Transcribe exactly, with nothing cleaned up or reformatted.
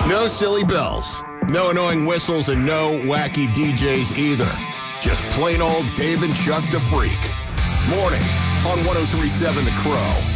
No silly bells, no annoying whistles, and no wacky D Js either. Just plain old Dave and Chuck the Freak. Mornings on one oh three point seven The Crow.